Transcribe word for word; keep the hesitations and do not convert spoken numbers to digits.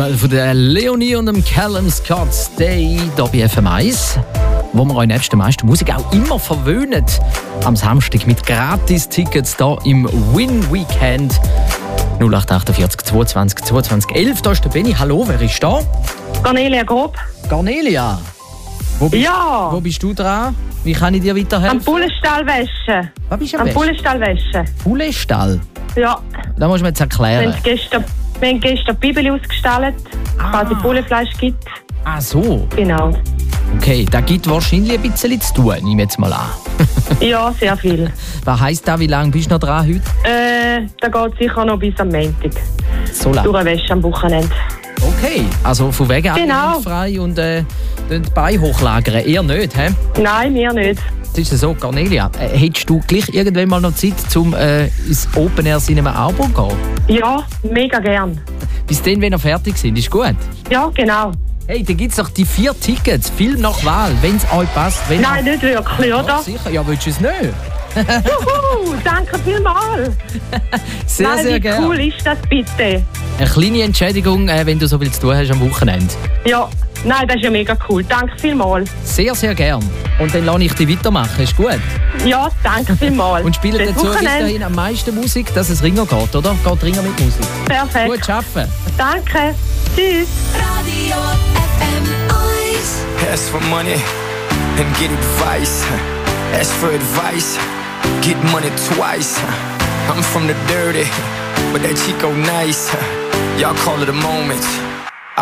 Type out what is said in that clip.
Lifestyle von der Leonie und dem Callum Scott Stay hier bei F M eins, wo wir euch nebst der meisten Musik auch immer verwöhnen. Am Samstag mit Gratis-Tickets hier im Win Weekend. null acht achtundvierzig zweiundzwanzig zweiundzwanzig elf. Da ist der Benni. Hallo, wer ist da? Cornelia Grob. Cornelia. Wo bist, Ja. Wo bist du dran? Wie kann ich dir weiterhelfen? Am Bullenstall waschen. Was bist du am Am Waschen? Bullenstall waschen. Bullenstall? Ja. Das musst du mir jetzt Wir erklären. haben gestern, wir haben gestern die Bibel ausgestellt, Ah. quasi Bullenfleisch gibt. Ah, so. Genau. Okay, da gibt wahrscheinlich ein bisschen zu tun, nehme ich jetzt mal an. Ja, sehr viel. Was heisst das? Wie lange bist du noch dran heute? Äh, da geht sicher noch bis am Montag. So lange? Durchwaschen am Wochenende. Okay, also von wegen Genau. alle frei und äh, die Beine hochlagern. Eher nicht, hä? Nein, wir nicht. Jetzt ist es so, Cornelia, äh, hättest du gleich irgendwann mal noch Zeit, um äh, ins Open Air Cinema Abo zu gehen? Ja, mega gern. Bis dann, wenn wir fertig sind, ist gut. Ja, genau. Hey, da gibt es doch die vier Tickets, Film nach Wahl, wenn es euch passt. Wenn Nein, nicht wirklich, ja, oder? sicher, ja, willst du es nicht? Juhu, danke vielmals. Sehr, Nein, sehr wie gerne. cool ist das bitte? Eine kleine Entschädigung, äh, wenn du so viel zu tun hast am Wochenende. Ja, nein, das ist ja mega cool. Danke vielmals. Sehr, sehr gern. Und dann lasse ich dich weitermachen, ist gut. Ja, danke vielmals. Und spielen Bis dazu Wochenende. weiterhin am meisten Musik, dass es Ringer geht, oder? Geht Ringer mit Musik. Perfekt. Gut schaffen. Danke. Tschüss. Radio F M eins. Ask for money and get advice. Ask for advice, get money twice. I'm from the dirty, but that Chico nice. Y'all call it a moment.